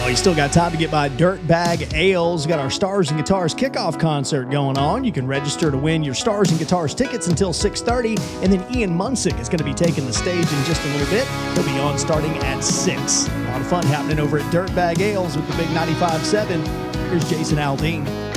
You still got time to get by Dirtbag Ales. Got our Stars and Guitars kickoff concert going on. You can register to win your Stars and Guitars tickets until 6:30, and then Ian Munsick is going to be taking the stage in just a little bit. He'll be on starting at 6. A lot of fun happening over at Dirtbag Ales with the big 95.7. Here's Jason Aldean.